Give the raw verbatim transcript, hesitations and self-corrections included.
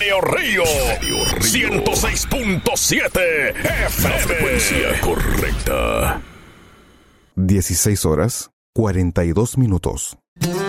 Estéreo Río. ciento seis punto siete F M. La frecuencia correcta. dieciséis horas, cuarenta y dos minutos.